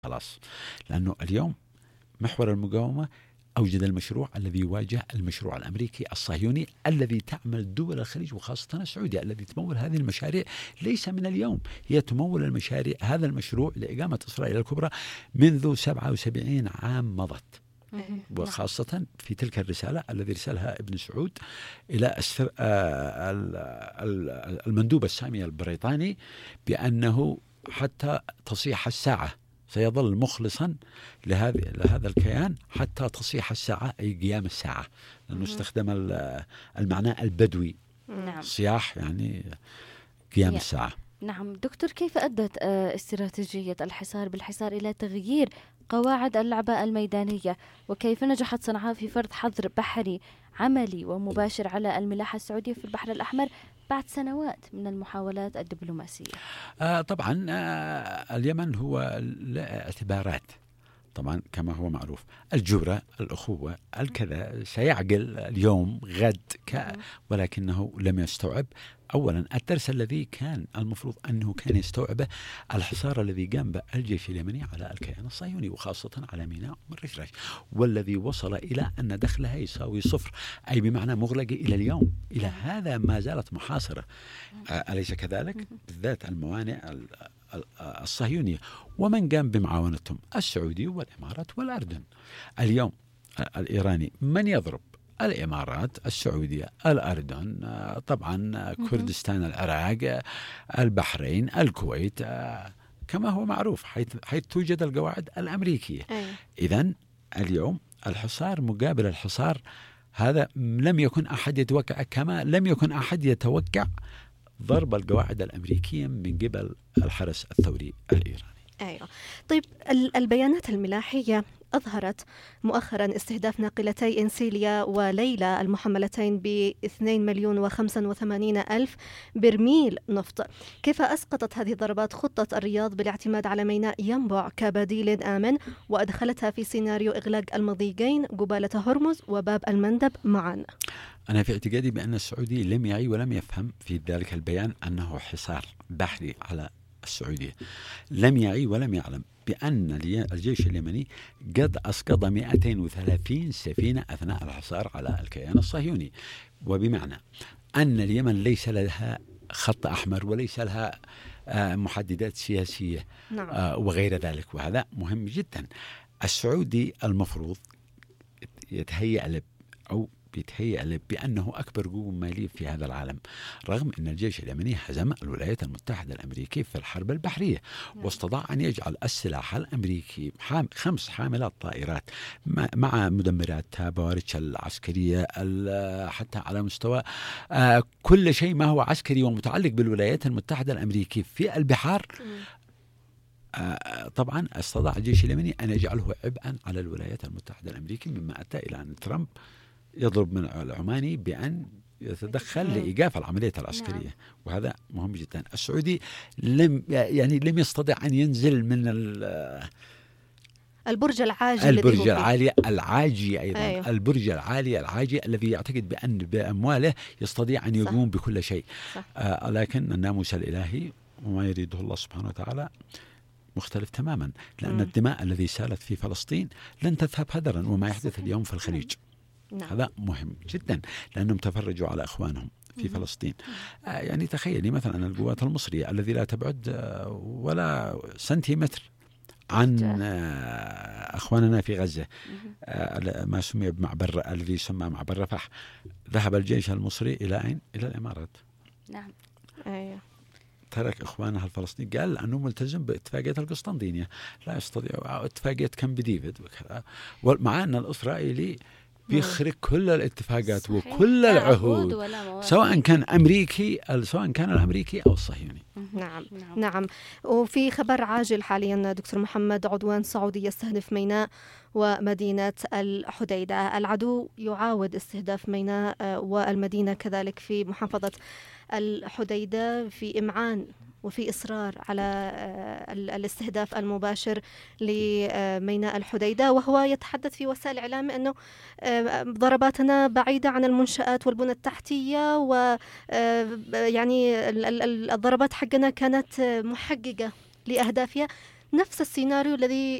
خلاص، لأنه اليوم محور المقاومة أوجد المشروع الذي يواجه المشروع الأمريكي الصهيوني الذي تعمل دول الخليج وخاصة السعودية الذي تمول هذه المشاريع ليس من اليوم، هي تمول المشاريع هذا المشروع لإقامة إسرائيل الكبرى منذ 77 عام مضت، وخاصة في تلك الرسالة الذي رسلها ابن سعود إلى المندوب السامي البريطاني بأنه حتى تصيح الساعة سيظل مخلصا لهذا الكيان حتى تصيح الساعة أي قيام الساعة، لأنه استخدم المعنى البدوي. نعم. صياح يعني قيام الساعة. نعم دكتور، كيف أدت استراتيجية الحصار بالحصار إلى تغيير قواعد اللعبة الميدانية، وكيف نجحت صنعاء في فرض حظر بحري عملي ومباشر على الملاحة السعودية في البحر الأحمر بعد سنوات من المحاولات الدبلوماسية؟ طبعا اليمن هو له اعتبارات طبعا كما هو معروف، الجورة، الأخوة، الكذا، سيعقل اليوم غد ولكنه لم يستوعب أولا الدرس الذي كان المفروض أنه كان يستوعبه، الحصار الذي قام به الجيش اليمني على الكيان الصهيوني وخاصة على ميناء الرشراش، والذي وصل إلى أن دخلها يساوي صفر، أي بمعنى مغلقة إلى اليوم، إلى هذا ما زالت محاصرة. أليس كذلك؟ بالذات الموانئ الصهيونية، ومن قام بمعاونتهم؟ السعودي والإمارات والأردن. اليوم الإيراني من يضرب؟ الإمارات، السعودية، الأردن، طبعا كردستان، العراق، البحرين، الكويت، كما هو معروف حيث توجد القواعد الأمريكية. إذن اليوم الحصار مقابل الحصار، هذا لم يكن أحد يتوقع، كما لم يكن أحد يتوقع ضرب القواعد الأمريكية من قبل الحرس الثوري الإيراني. أيوة. طيب البيانات الملاحية أظهرت مؤخرا استهداف ناقلتي إنسيليا وليلى المحملتين ب2,085,000 برميل نفط. كيف أسقطت هذه الضربات خطة الرياض بالاعتماد على ميناء ينبع كبديل آمن وأدخلتها في سيناريو إغلاق المضيقين قبالة هرمز وباب المندب معا؟ أنا في اعتقادي بأن السعودي لم يعي ولم يفهم في ذلك البيان أنه حصار بحري على السعودية، لم يعي ولم يعلم بأن الجيش اليمني قد أسقط 230 سفينة أثناء الحصار على الكيان الصهيوني، وبمعنى أن اليمن ليس لها خط أحمر وليس لها محددات سياسية وغير ذلك، وهذا مهم جدا. السعودي المفروض يتهيأ بأنه أكبر قوة مالية في هذا العالم، رغم أن الجيش اليمني هزم الولايات المتحدة الأمريكية في الحرب البحرية واستطاع أن يجعل السلاح الأمريكي 5 حاملات طائرات مع مدمراتها، بوارجها العسكرية، حتى على مستوى كل شيء ما هو عسكري ومتعلق بالولايات المتحدة الأمريكية في البحار. طبعا استطاع الجيش اليمني أن يجعله عبئا على الولايات المتحدة الأمريكية، مما أتى إلى أن ترامب يضرب من العماني بأن يتدخل لإيقاف العملية العسكرية، وهذا مهم جدا. السعودي لم يستطيع أن ينزل من البرج العاجي العاجي أيضا. أيوه. البرج العاجي الذي يعتقد بأن بأمواله يستطيع أن يقوم بكل شيء. لكن الناموس الإلهي وما يريده الله سبحانه وتعالى مختلف تماما، لأن الدماء الذي سالت في فلسطين لن تذهب هدرا، وما يحدث اليوم في الخليج هذا مهم جدا، لأنهم تفرجوا على أخوانهم في فلسطين. يعني تخيلي مثلا القوات المصرية الذي لا تبعد ولا سنتيمتر عن أخواننا في غزة، ما سمي بمعبر الذي يسمى معبر رفح، ذهب الجيش المصري إلى أين؟ إلى الإمارات. نعم. أيوه. ترك إخوانها الفلسطينيين، قال أنه ملتزم باتفاقية القسطنطينية، لا يستطيع اتفاقية كامب ديفيد وكذا، ومع أن الإسرائيلي بيخرق كل الاتفاقات وكل العهود، سواء كان الأمريكي أو الصهيوني. نعم. وفي خبر عاجل حاليا دكتور محمد، عدوان سعودي يستهدف ميناء ومدينة الحديدة. العدو يعاود استهداف ميناء والمدينة كذلك في محافظة الحديدة في إمعان، وفي إصرار على الاستهداف المباشر لميناء الحديدة، وهو يتحدث في وسائل الإعلام أنه ضرباتنا بعيدة عن المنشآت والبنى التحتية، ويعني الضربات حقنا كانت محققة لأهدافها. نفس السيناريو الذي